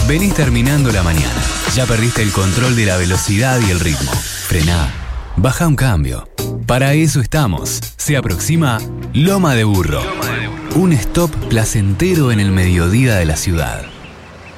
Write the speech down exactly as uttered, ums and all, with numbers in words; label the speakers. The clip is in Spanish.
Speaker 1: Venís terminando la mañana. Ya perdiste el control de la velocidad y el ritmo. Frená. Baja un cambio. Para eso estamos. Se aproxima Loma de Burro. Un stop placentero en el mediodía de la ciudad.